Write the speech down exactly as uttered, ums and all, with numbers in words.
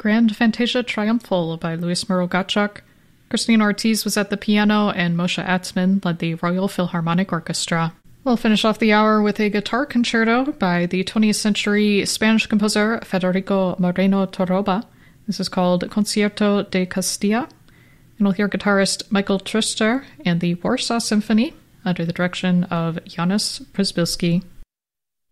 Grand Fantasia Triumphal by Luis Miro-Gatchuk. Christina Ortiz was at the piano, and Moshe Atzman led the Royal Philharmonic Orchestra. We'll finish off the hour with a guitar concerto by the twentieth century Spanish composer Federico Moreno Torroba. This is called Concierto de Castilla, and we'll hear guitarist Michael Tröster and the Warsaw Symphony under the direction of Janusz Przybylski.